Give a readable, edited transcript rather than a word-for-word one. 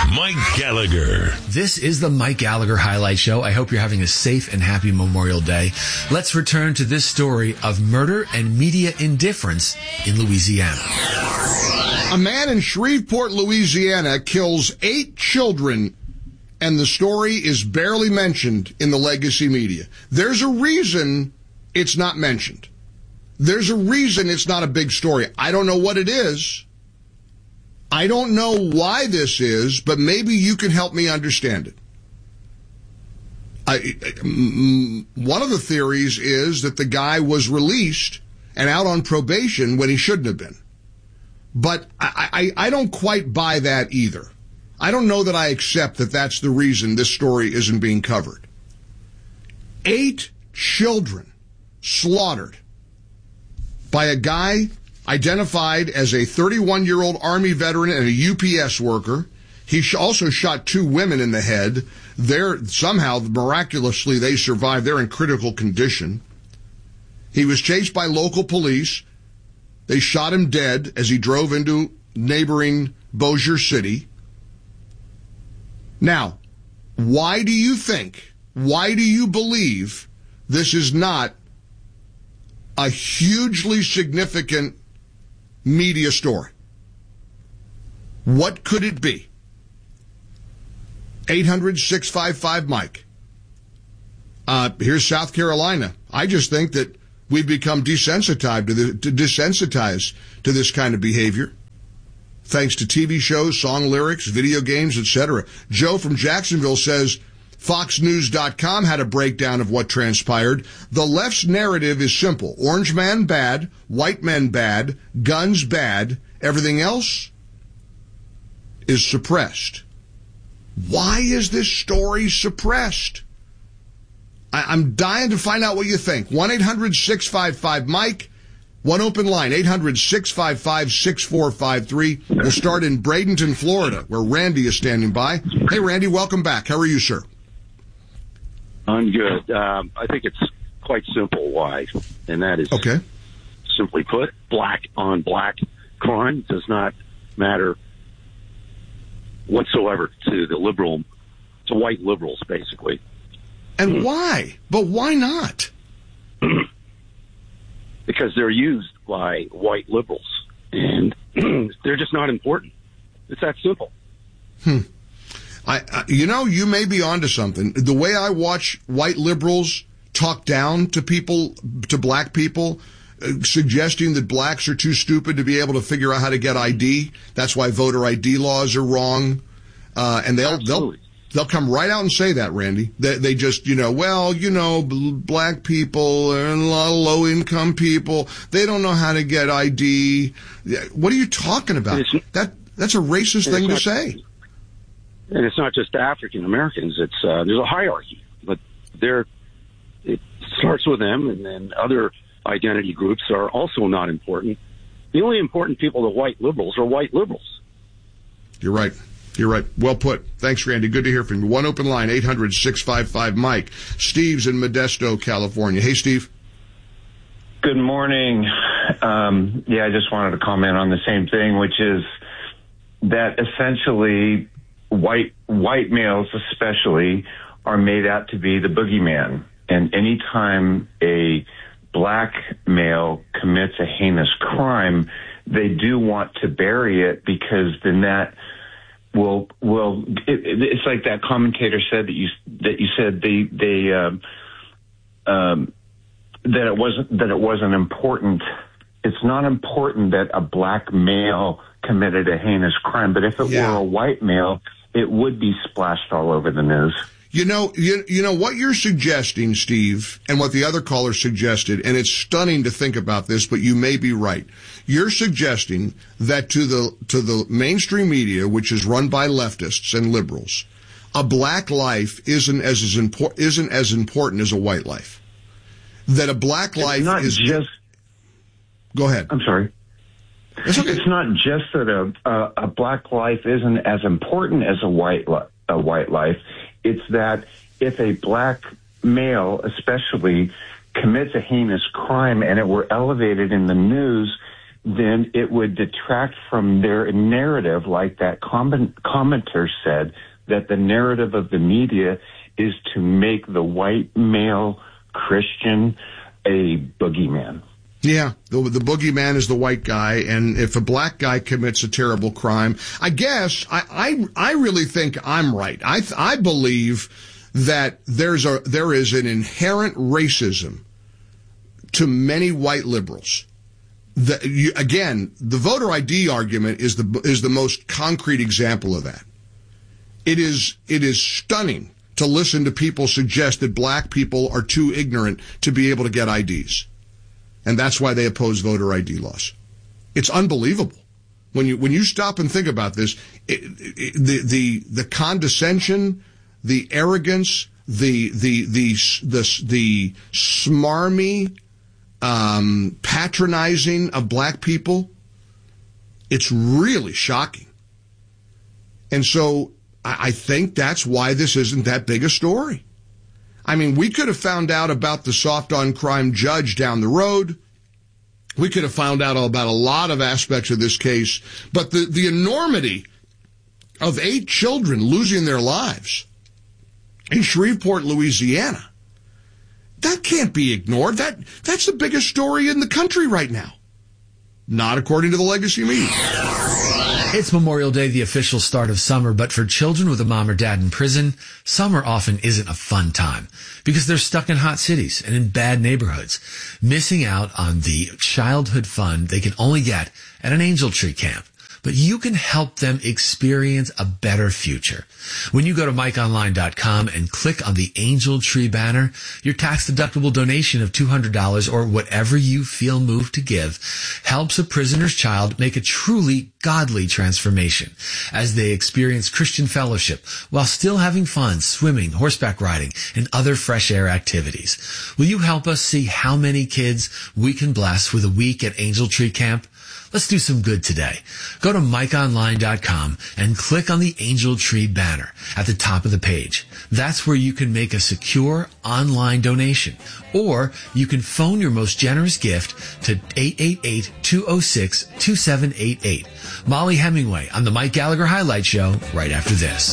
Mike Gallagher. This is the Mike Gallagher Highlight Show. I hope you're having a safe and happy Memorial Day. Let's return to this story of murder and media indifference in Louisiana. A man in Shreveport, Louisiana kills 8 children, and the story is barely mentioned in the legacy media. There's a reason it's not mentioned. There's a reason it's not a big story. I don't know what it is. I don't know why this is, but maybe you can help me understand it. One of the theories is that the guy was released and out on probation when he shouldn't have been. But I don't quite buy that either. I don't know that I accept that that's the reason this story isn't being covered. 8 children slaughtered by a guy identified as a 31-year-old Army veteran and a UPS worker. He also shot 2 women in the head. Somehow, miraculously, they survived. They're in critical condition. He was chased by local police. They shot him dead as he drove into neighboring Bossier City. Now, why do you believe this is not a hugely significant media story? What could it be? 800-655-Mike. Here's South Carolina. I just think that we've become desensitized to this kind of behavior, thanks to TV shows, song lyrics, video games, etc. Joe from Jacksonville says, FoxNews.com had a breakdown of what transpired. The left's narrative is simple. Orange man bad, white men bad, guns bad, everything else is suppressed. Why is this story suppressed? I'm dying to find out what you think. 1-800-655-Mike. One open line, 800-655-6453. We'll start in Bradenton, Florida, where Randy is standing by. Hey, Randy, welcome back. How are you, sir? I'm good. I think it's quite simple why, and that is, okay, simply put, black on black crime does not matter whatsoever to white liberals, basically. And why? But why not? Because they're used by white liberals, and they're just not important. It's that simple. You may be onto something. The way I watch white liberals talk down to people, to black people, suggesting that blacks are too stupid to be able to figure out how to get ID. That's why voter ID laws are wrong. And they'll come right out and say that, Randy. They just, black people and a lot of low-income people, they don't know how to get ID. What are you talking about? That's a racist thing to say. And it's not just African Americans. It's there's a hierarchy, but it starts with them, and then other identity groups are also not important. The only important people to white liberals are white liberals. You're right. Well put. Thanks, Randy. Good to hear from you. One open line, 800-655-Mike. Steve's in Modesto, California. Hey, Steve. Good morning. I just wanted to comment on the same thing, which is that essentially white males especially are made out to be the boogeyman. And anytime a black male commits a heinous crime, they do want to bury it, because then that it's like that commentator said that you said that it wasn't important. It's not important that a black male committed a heinous crime, but if it were a white male, it would be splashed all over the news. You know what you're suggesting, Steve, and what the other caller suggested, and it's stunning to think about this, but you may be right. You're suggesting that to the mainstream media, which is run by leftists and liberals, a black life isn't as important as a white life. That a black life is just. Go ahead. I'm sorry. It's okay. It's not just that a black life isn't as important as a white life. It's that if a black male especially commits a heinous crime and it were elevated in the news, then it would detract from their narrative, like that commenter said, that the narrative of the media is to make the white male Christian a boogeyman. Yeah, the boogeyman is the white guy, and if a black guy commits a terrible crime, I guess I really think I'm right. I believe that there is an inherent racism to many white liberals. Again, the voter ID argument is the most concrete example of that. It is stunning to listen to people suggest that black people are too ignorant to be able to get IDs. And that's why they oppose voter ID laws. It's unbelievable. When you stop and think about this, the condescension, the arrogance, the smarmy, patronizing of black people, it's really shocking. And so I think that's why this isn't that big a story. I mean, we could have found out about the soft on crime judge down the road. We could have found out about a lot of aspects of this case, but the enormity of 8 children losing their lives in Shreveport, Louisiana, that can't be ignored. That's the biggest story in the country right now. Not according to the legacy media. It's Memorial Day, the official start of summer, but for children with a mom or dad in prison, summer often isn't a fun time because they're stuck in hot cities and in bad neighborhoods, missing out on the childhood fun they can only get at an Angel Tree camp. But you can help them experience a better future. When you go to MikeOnline.com and click on the Angel Tree banner, your tax-deductible donation of $200 or whatever you feel moved to give helps a prisoner's child make a truly godly transformation as they experience Christian fellowship while still having fun swimming, horseback riding, and other fresh air activities. Will you help us see how many kids we can bless with a week at Angel Tree Camp? Let's do some good today. Go to MikeOnline.com and click on the Angel Tree banner at the top of the page. That's where you can make a secure online donation. Or you can phone your most generous gift to 888-206-2788. Molly Hemingway on the Mike Gallagher Highlight Show right after this.